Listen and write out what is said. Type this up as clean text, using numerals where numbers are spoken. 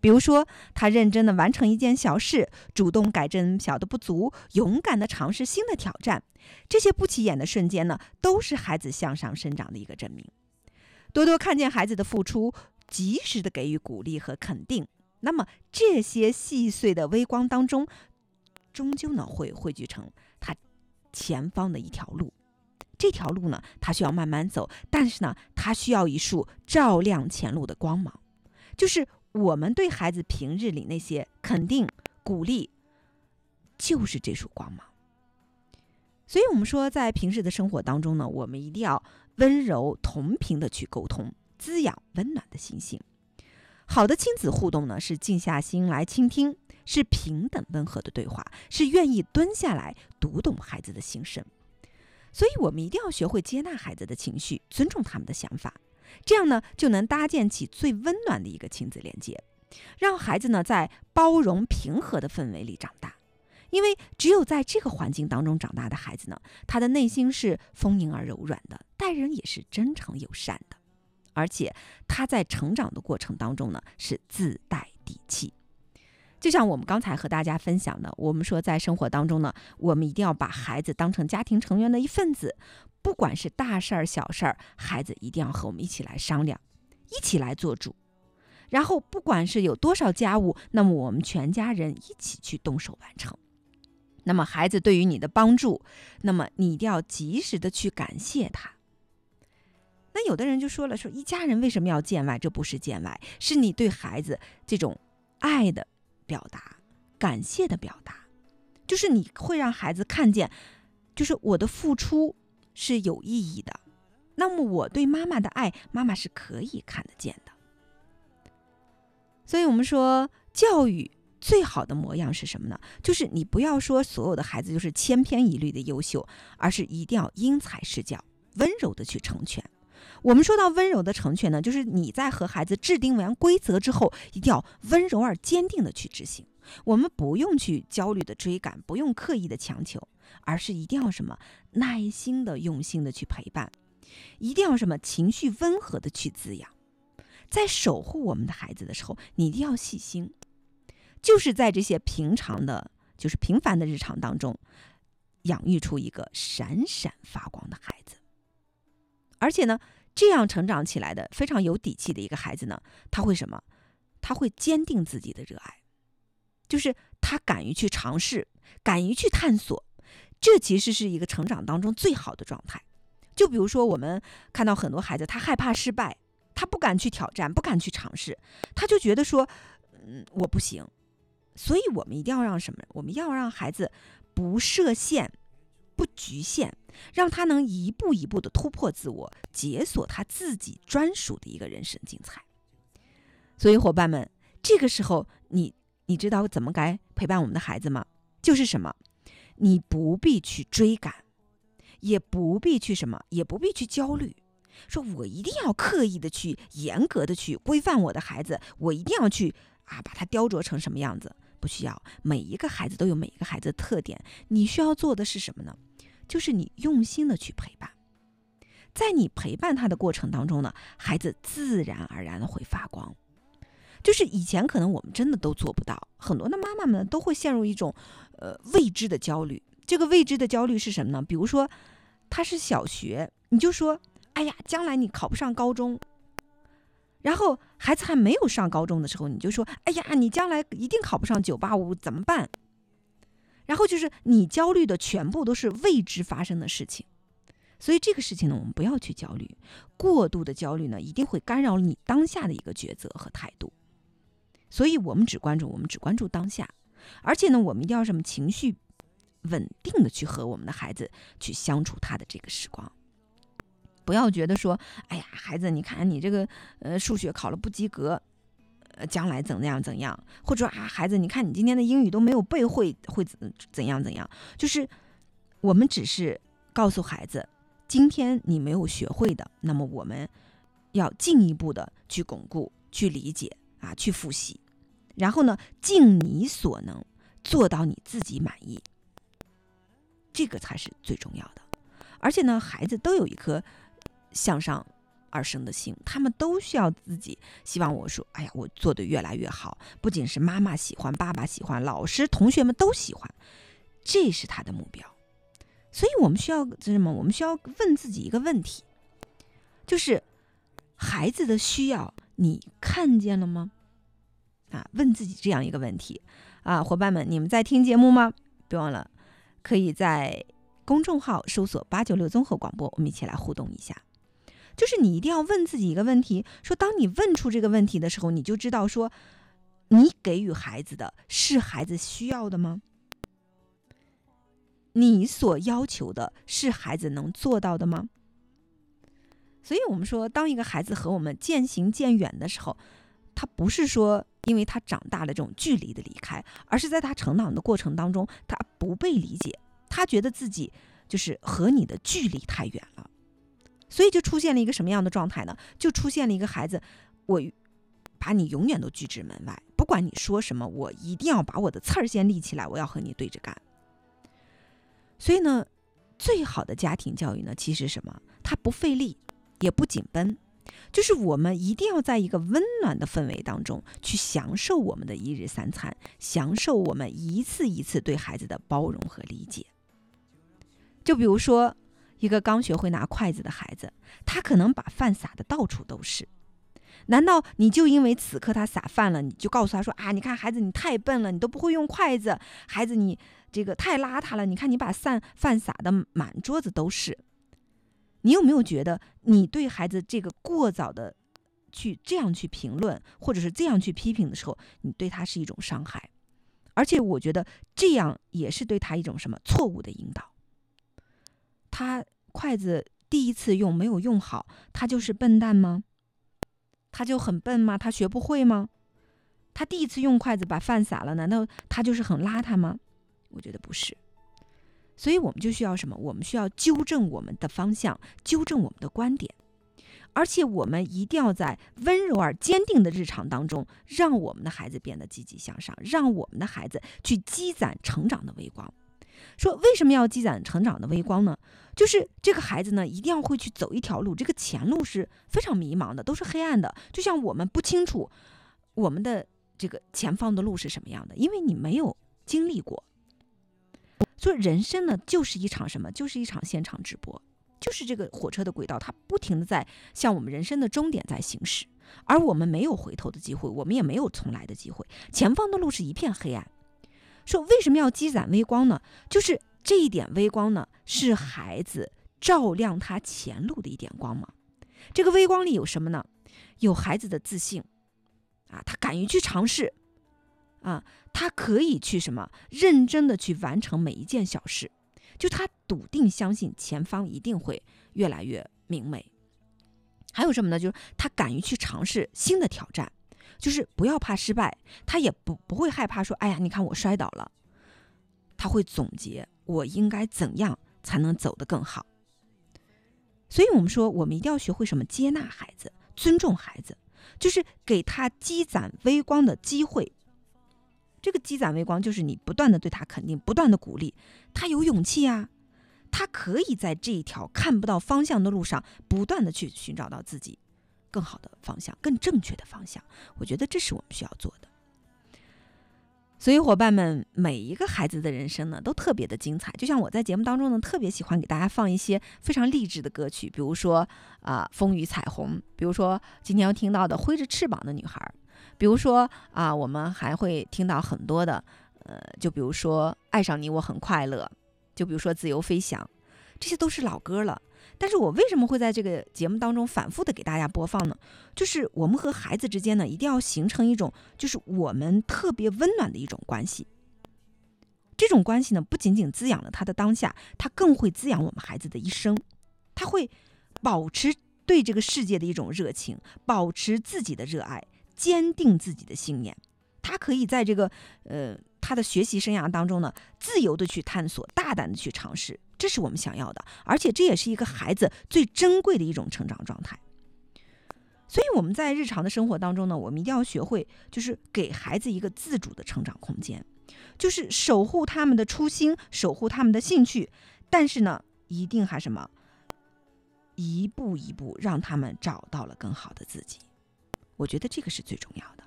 比如说，他认真的完成一件小事，主动改正小的不足，勇敢的尝试新的挑战，这些不起眼的瞬间呢，都是孩子向上生长的一个证明。多多看见孩子的付出，及时的给予鼓励和肯定，那么这些细碎的微光当中，终究呢会汇聚成他前方的一条路。这条路呢，他需要慢慢走，但是呢，他需要一束照亮前路的光芒，就是我们对孩子平日里那些肯定、鼓励，就是这束光芒。所以我们说，在平时的生活当中呢，我们一定要温柔同频的去沟通，滋养温暖的心性。好的亲子互动呢，是静下心来倾听，是平等温和的对话，是愿意蹲下来读懂孩子的心声。所以我们一定要学会接纳孩子的情绪，尊重他们的想法，这样呢，就能搭建起最温暖的一个亲子连接，让孩子呢在包容平和的氛围里长大。因为只有在这个环境当中长大的孩子呢，他的内心是丰盈而柔软的，待人也是真诚友善的，而且他在成长的过程当中呢，是自带底气。就像我们刚才和大家分享的，我们说在生活当中呢，我们一定要把孩子当成家庭成员的一份子，不管是大事儿小事儿，孩子一定要和我们一起来商量，一起来做主。然后不管是有多少家务，那么我们全家人一起去动手完成。那么孩子对于你的帮助，那么你一定要及时的去感谢他。那有的人就说了，说一家人为什么要见外？这不是见外，是你对孩子这种爱的表达，感谢的表达，就是你会让孩子看见，就是我的付出是有意义的，那么我对妈妈的爱，妈妈是可以看得见的。所以我们说，教育最好的模样是什么呢？就是你不要说所有的孩子就是千篇一律的优秀，而是一定要因材施教，温柔的去成全。我们说到温柔的成全呢，就是你在和孩子制定完规则之后，一定要温柔而坚定的去执行。我们不用去焦虑的追赶，不用刻意的强求，而是一定要什么耐心的用心的去陪伴，一定要什么情绪温和的去滋养。在守护我们的孩子的时候，你一定要细心，就是在这些平常的，就是平凡的日常当中，养育出一个闪闪发光的孩子。而且呢，这样成长起来的非常有底气的一个孩子呢，他会什么？他会坚定自己的热爱，就是他敢于去尝试，敢于去探索，这其实是一个成长当中最好的状态。就比如说我们看到很多孩子，他害怕失败，他不敢去挑战，不敢去尝试，他就觉得说，我不行。所以我们一定要让什么？我们要让孩子不设限，不局限，让他能一步一步的突破自我，解锁他自己专属的一个人生精彩。所以伙伴们，这个时候你知道怎么该陪伴我们的孩子吗？就是什么？你不必去追赶，也不必去什么，也不必去焦虑，说我一定要刻意的去严格的去规范我的孩子，我一定要去把他雕琢成什么样子。不需要，每一个孩子都有每一个孩子的特点，你需要做的是什么呢？就是你用心的去陪伴，在你陪伴他的过程当中呢，孩子自然而然的会发光。就是以前可能我们真的都做不到，很多的妈妈们都会陷入一种未知的焦虑。这个未知的焦虑是什么呢？比如说他是小学，你就说哎呀，将来你考不上高中，然后孩子还没有上高中的时候，你就说哎呀，你将来一定考不上985怎么办？然后就是你焦虑的全部都是未知发生的事情。所以这个事情呢，我们不要去焦虑，过度的焦虑呢，一定会干扰你当下的一个抉择和态度。所以我们只关注当下，而且呢，我们一定要什么情绪稳定的去和我们的孩子去相处他的这个时光。不要觉得说，哎呀，孩子，你看你这个数学考了不及格，将来怎样，或者说孩子，你看你今天的英语都没有背会怎样，就是我们只是告诉孩子，今天你没有学会的，那么我们要进一步的去巩固、去理解去复习，然后呢，尽你所能做到你自己满意，这个才是最重要的。而且呢，孩子都有一颗向上而生的心，他们都需要自己希望我说，哎呀，我做得越来越好，不仅是妈妈喜欢，爸爸喜欢，老师同学们都喜欢，这是他的目标。所以我们需要什么？我们需要问自己一个问题，就是孩子的需要你看见了吗？问自己这样一个问题伙伴们，你们在听节目吗？别忘了可以在公众号搜索896综合广播，我们一起来互动一下。就是你一定要问自己一个问题，说当你问出这个问题的时候，你就知道说你给予孩子的是孩子需要的吗？你所要求的是孩子能做到的吗？所以我们说，当一个孩子和我们渐行渐远的时候，他不是说因为他长大了这种距离的离开，而是在他成长的过程当中，他不被理解，他觉得自己就是和你的距离太远了，所以就出现了一个什么样的状态呢？就出现了一个孩子，我把你永远都拒之门外，不管你说什么，我一定要把我的刺儿先立起来，我要和你对着干。所以呢，最好的家庭教育呢，其实什么？它不费力，也不紧绷，就是我们一定要在一个温暖的氛围当中去享受我们的一日三餐，享受我们一次一次对孩子的包容和理解。就比如说一个刚学会拿筷子的孩子，他可能把饭撒的到处都是，难道你就因为此刻他撒饭了，你就告诉他说你看孩子你太笨了，你都不会用筷子，孩子你这个太邋遢了，你看你把饭撒的满桌子都是。你有没有觉得你对孩子这个过早的这样去评论，或者是这样去批评的时候，你对他是一种伤害，而且我觉得这样也是对他一种什么错误的引导。他筷子第一次用没有用好，他就是笨蛋吗？他就很笨吗？他学不会吗？他第一次用筷子把饭撒了，难道他就是很邋遢吗？我觉得不是。所以我们就需要什么？我们需要纠正我们的方向，纠正我们的观点，而且我们一定要在温柔而坚定的日常当中，让我们的孩子变得积极向上，让我们的孩子去积攒成长的微光。说为什么要积攒成长的微光呢？就是这个孩子呢，一定要会去走一条路，这个前路是非常迷茫的，都是黑暗的，就像我们不清楚我们的这个前方的路是什么样的，因为你没有经历过。所以人生呢，就是一场什么？就是一场现场直播，就是这个火车的轨道，它不停的在向我们人生的终点在行驶，而我们没有回头的机会，我们也没有重来的机会，前方的路是一片黑暗。说为什么要积攒微光呢？就是这一点微光呢，是孩子照亮他前路的一点光芒。这个微光里有什么呢？有孩子的自信他敢于去尝试他可以去什么认真的去完成每一件小事，就他笃定相信前方一定会越来越明媚。还有什么呢？就是他敢于去尝试新的挑战，就是不要怕失败，他也不会害怕说哎呀你看我摔倒了，他会总结我应该怎样才能走得更好。所以我们说我们一定要学会什么？接纳孩子，尊重孩子，就是给他积攒微光的机会。这个积攒微光就是你不断的对他肯定，不断的鼓励他，有勇气他可以在这一条看不到方向的路上不断的去寻找到自己更好的方向，更正确的方向。我觉得这是我们需要做的。所以伙伴们，每一个孩子的人生呢都特别的精彩，就像我在节目当中呢特别喜欢给大家放一些非常励志的歌曲，比如说风雨彩虹，比如说今天要听到的挥着翅膀的女孩，比如说我们还会听到很多的就比如说爱上你我很快乐，就比如说自由飞翔，这些都是老歌了。但是我为什么会在这个节目当中反复的给大家播放呢？就是我们和孩子之间呢，一定要形成一种就是我们特别温暖的一种关系。这种关系呢，不仅仅滋养了他的当下，他更会滋养我们孩子的一生。他会保持对这个世界的一种热情，保持自己的热爱，坚定自己的信念。他可以在这个他的学习生涯当中呢，自由的去探索，大胆的去尝试，这是我们想要的，而且这也是一个孩子最珍贵的一种成长状态。所以我们在日常的生活当中呢，我们一定要学会就是给孩子一个自主的成长空间，就是守护他们的初心，守护他们的兴趣，但是呢一定还什么一步一步让他们找到了更好的自己。我觉得这个是最重要的。